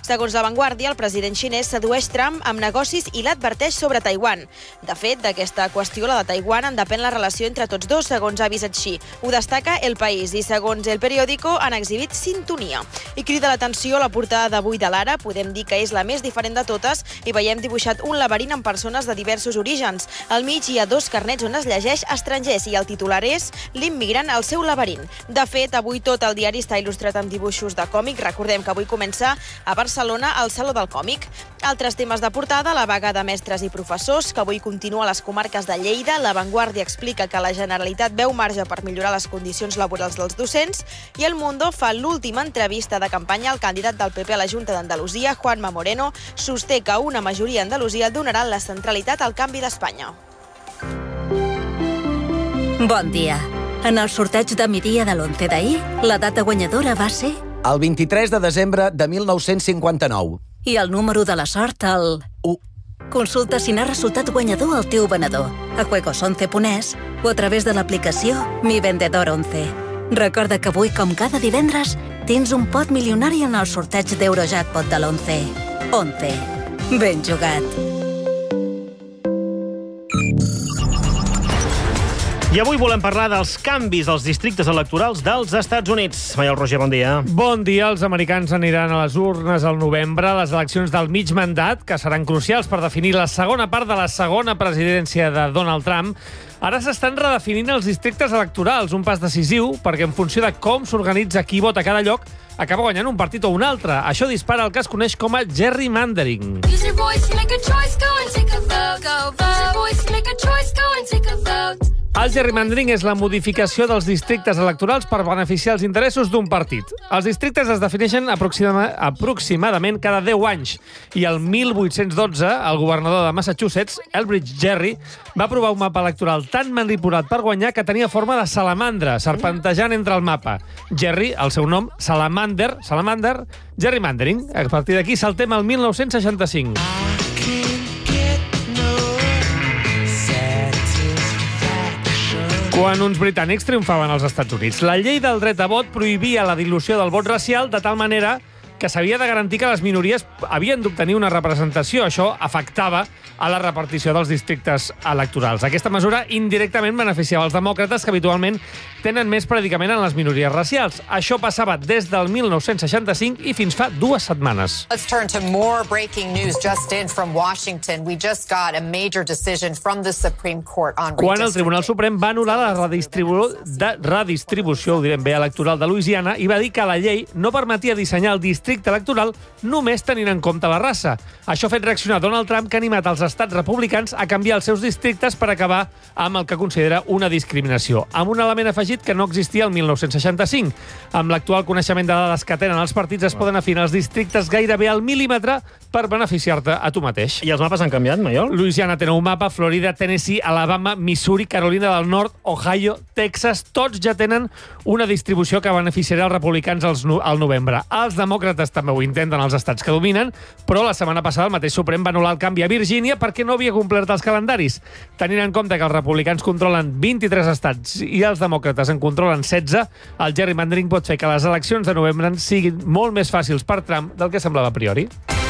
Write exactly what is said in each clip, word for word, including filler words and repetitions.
Segons La Vanguardia, el president xinès sedueix Trump amb negocis i l'adverteix sobre Taiwan. De fet, d'aquesta qüestió, la de Taiwan, en depèn la relació entre tots dos, segons ha avisat Xi. Ho destaca El País i, segons El Periódico, han exhibit sintonia. I crida l'atenció la portada d'avui de l'Ara. Podem dir que és la més diferent de totes i veiem dibuixat un laberint amb persones de diversos orígens. Al mig hi ha dos carnets on es llegeix estrangers i el titular és l'immigrant al seu laberint. De fet, avui tot el diari està il·lustrat amb dibuixos de còmic. Recordem que avui comença a Barcelona el Saló del Còmic. Altres temes de portada, la vaga de mestres i professors, que avui continua a les comarques de Lleida. La Vanguardia explica que la Generalitat veu marge per millorar les condicions laborals dels docents i El Mundo fa l'última entrevista de campanya al candidat del P P a la Junta d'Andalusia, Juanma Moreno, sosté que una majoria a Andalusia donarà la centralitat al canvi d'Espanya. Bon dia. En el sorteig de migdia de l'onze d'ahir, la data guanyadora va ser... El vint-i-tres de desembre de mil nou-cents cinquanta-nou. I el número de la sort, el... U. Consulta si n'ha resultat guanyador el teu venedor a juegos once punt es o a través de l'aplicació Mi Vendedor once. Recorda que avui, com cada divendres, tens un pot milionari en el sorteig d'Eurojackpot de l'onze. once. Ben jugat. I avui volem parlar dels canvis als districtes electorals dels Estats Units. Maiol Roger, bon dia. Bon dia. Els americans aniran a les urnes al novembre, les eleccions del mig mandat, que seran crucials per definir la segona part de la segona presidència de Donald Trump. Ara s'estan redefinint els districtes electorals, un pas decisiu, perquè en funció de com s'organitza qui vota a cada lloc, acaba guanyant un partit o un altre. Això dispara el que es coneix com a gerrymandering. Use your voice to make a choice, go and take a vote. Go vote. Use your voice to make a choice, go and take a vote. El gerrymandering és la modificació dels districtes electorals per beneficiar els interessos d'un partit. Els districtes es defineixen aproxima, aproximadament cada deu anys i el mil vuit-cents dotze el governador de Massachusetts, Elbridge Gerry, va aprovar un mapa electoral tan manipulat per guanyar que tenia forma de salamandra, serpentejant entre el mapa. Gerry, el seu nom, Salamander, Salamander, gerrymandering. A partir d'aquí saltem al mil nou-cents seixanta-cinc. Quan uns britànics triomfaven als Estats Units, la llei del dret a vot prohibia la dilució del vot racial de tal manera que s'havia de garantir que les minories havien d'obtenir una representació. Això afectava a la repartició dels districtes electorals. Aquesta mesura indirectament beneficiava els demòcrates, que habitualment tenen més predicament en les minories racials. Això passava des del mil nou-cents seixanta-cinc i fins fa dues setmanes. Let's turn to more breaking news just in from Washington. We just got a major decision from the Supreme Court on Quan el Tribunal Suprem va anul·lar la redistribu... de redistribució, ho direm bé, electoral de Louisiana i va dir que la llei no permetia dissenyar el districte electoral només tenint en compte la raça. Això ha fet reaccionar Donald Trump, que ha animat els estats republicans a canviar els seus districtes per acabar amb el que considera una discriminació, amb un element afegit que no existia el mil nou-cents seixanta-cinc. Amb l'actual coneixement de dades que tenen els partits, es poden afinar els districtes gairebé al mil·límetre per beneficiar-te a tu mateix. I els mapes han canviat, Maiol? Louisiana té nou mapa, Florida, Tennessee, Alabama, Missouri, Carolina del Nord, Ohio, Texas, tots ja tenen una distribució que beneficiarà els republicans al novembre. Els demòcrates també ho intenten als estats que dominen, però la setmana passada el mateix Suprem va anul·lar el canvi a Virgínia perquè no havia complert els calendaris. Tenint en compte que els republicans controlen vint-i-tres estats i els demòcrates en controlen setze, el gerrymandering pot fer que les eleccions de novembre siguin molt més fàcils per Trump del que semblava a priori.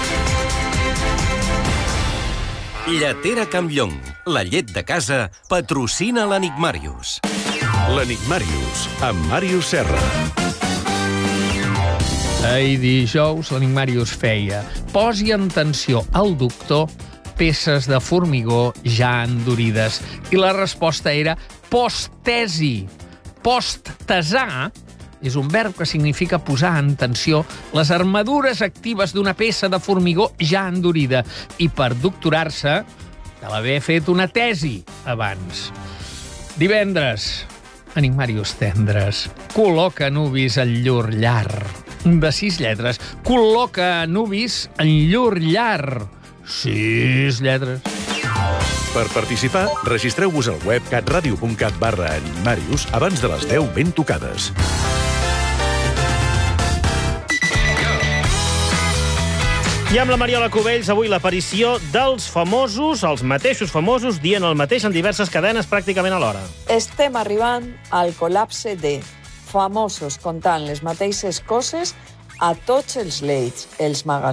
Lletera Campllong, la llet de casa, patrocina l'Enigmàrius. L'Enigmàrius, amb Màrius Serra. Ahir dijous, l'Enigmàrius feia: posi en tensió al doctor peces de formigó ja endurides. I la resposta era postesi. Posttesar és un verb que significa posar en tensió les armadures actives d'una peça de formigó ja endurida. I per doctorar-se cal haver fet una tesi abans. Divendres, Enigmàrius tendres, col·loca nubis en llur llar. De sis lletres. Col·loca nubis en llur llar. Sis lletres. Per participar, registreu-vos al web catradio punt cat barra Enigmàrius abans de les deu ben tocades. I amb la Mariola Cubells, avui l'aparició dels famosos, els mateixos famosos, dient el mateix en diverses cadenes pràcticament alhora. Estem arribant al col·lapse de famosos contant les mateixes coses a tots els leits, els magasins,